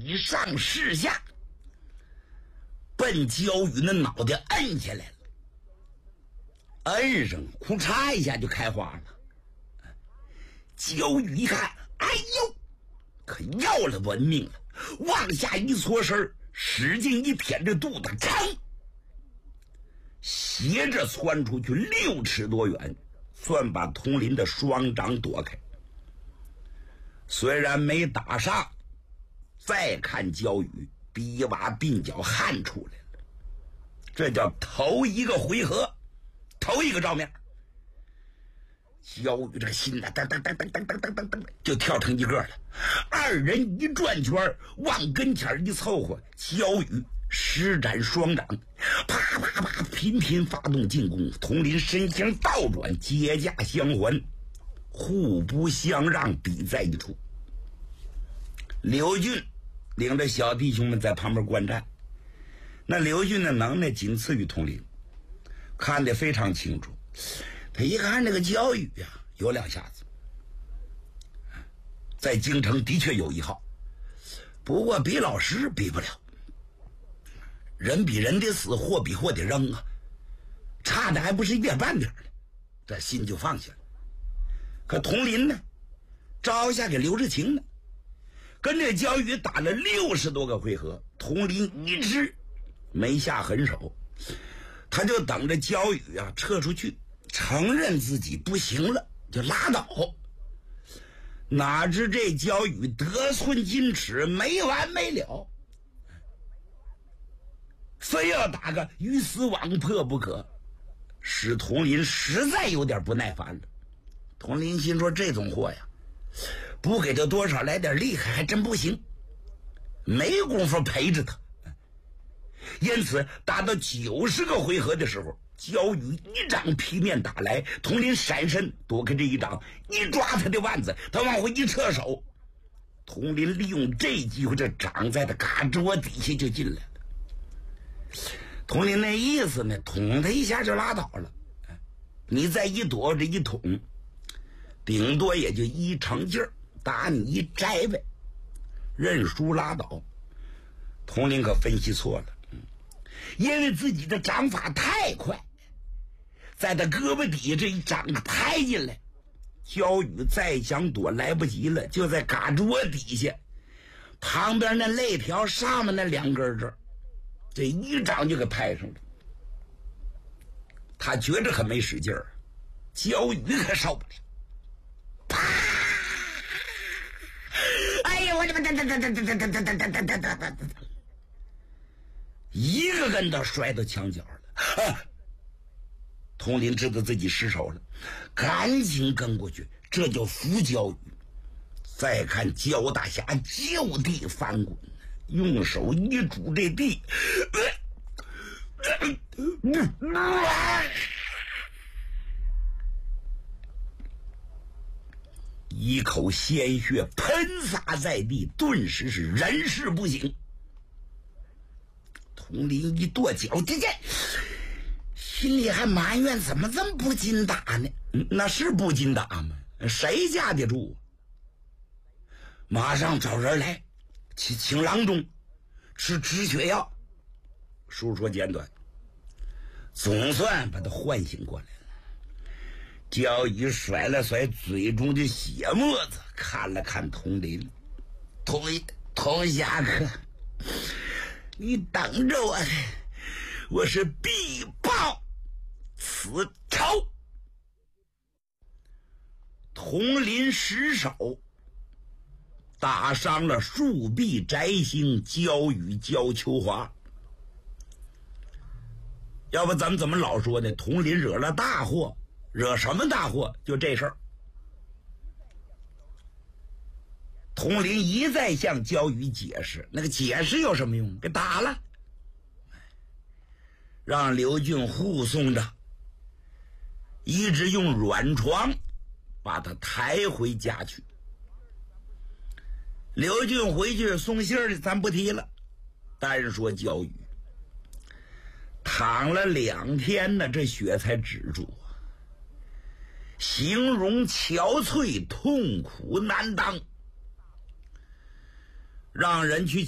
以上势下，奔焦宇那脑袋摁下来了，摁上，库嚓一下就开花了。焦宇一看，哎呦，可要了文命了，往下一搓身，使劲一舔着肚子，噌，斜着窜出去6尺多远，算把佟林的双掌躲开。虽然没打上，再看焦宇逼娃鬓角汗出来了，这叫头一个回合，头一个照面。焦宇这个心呐，噔噔噔噔噔噔噔噔噔，就跳成一个了。二人一转圈，往跟前一凑合，焦宇施展双掌，啪啪啪，频频发动进攻。佟林身形倒转，接驾相还，互不相让，比在一处。刘俊领着小弟兄们在旁边观战。那刘俊的能耐仅次于佟林，看得非常清楚。他一看这个焦宇呀，有两下子，在京城的确有一号，不过比老师比不了。人比人得死，货比货得扔啊，差的还不是一点半点呢，这心就放下了。可佟林呢，招下给刘志清呢，跟这焦宇打了60多个回合，佟林一直没下狠手，他就等着焦宇啊撤出去，承认自己不行了就拉倒。哪知这焦宇得寸进尺，没完没了，非要打个鱼死网破不可，使佟林实在有点不耐烦了。佟林心说，这种货呀，不给他多少来点厉害还真不行，没工夫陪着他。因此打到90个回合的时候，焦宇一掌劈面打来，佟林闪身躲开这一掌，一抓他的腕子，他往回一撤手，佟林利用这机会，这掌在他嘎桌底下就进来了。佟林那意思呢，捅他一下就拉倒了，你再一躲这一捅，顶多也就一成劲儿打你一摘呗，认输拉倒。佟林可分析错了，因为自己的掌法太快，在他胳膊底下这一掌拍进来，焦宇再想躲来不及了，就在嘎桌底下旁边那肋条上面那2根这儿，这一掌就给拍上了。他觉着可没使劲儿，焦宇可受不了，啪！哎呀，我这一个跟头摔到墙角了。佟林知道自己失手了，赶紧跟过去，这就扶焦宇。再看焦大侠就地翻滚，用手一拄这地，一口鲜血喷洒在地，顿时是人事不省。佟林一跺脚，这心里还埋怨怎么这么不禁打呢？那是不禁打吗？谁架得住？马上找人来，请郎中吃止血药。述说简短，总算把他唤醒过来了。焦宇甩了甩嘴中的血沫子，看了看佟林，佟侠客，你等着我是必报此仇。佟林失手打伤了戍壁翟星焦宇焦秋华。要不咱们怎么老说呢？佟林惹了大祸，惹什么大祸？就这事儿。佟林一再向焦宇解释，那个解释有什么用？给打了，让刘俊护送着，一直用软床把他抬回家去。刘俊回去送信儿的咱不提了，单说焦宇躺了2天呢，这血才止住，形容憔悴，痛苦难当，让人去